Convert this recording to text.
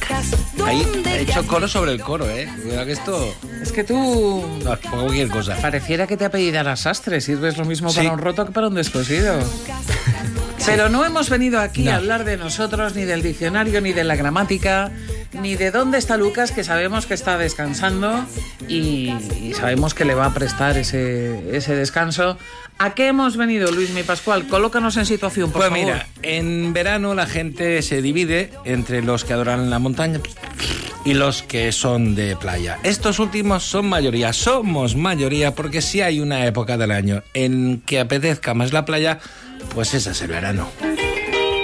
Ahí he hecho coro sobre el coro, ¿eh? Cuidado que esto... Es que tú... No, pongo cualquier cosa. Pareciera que te apellidaras Sastre. Sirves lo mismo Sí. para un roto que para un descosido. Pero no hemos venido aquí No. a hablar de nosotros, ni del diccionario, ni de la gramática, ni de dónde está Lucas, que sabemos que está descansando y sabemos que le va a prestar ese descanso. ¿A qué hemos venido, Luismi Pascual? Colócanos en situación, por Pues favor. mira, en verano la gente se divide entre los que adoran la montaña y los que son de playa. Estos últimos son mayoría, somos mayoría, porque si hay una época del año en que apetezca más la playa, pues ese es el verano.